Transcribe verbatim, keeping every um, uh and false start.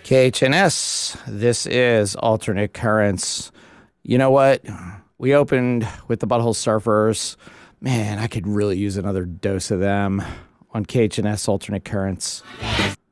K H N S, this is Alternate Currents. You know what? We opened with the Butthole Surfers. Man, I could really use another dose of them on K H N S Alternate Currents.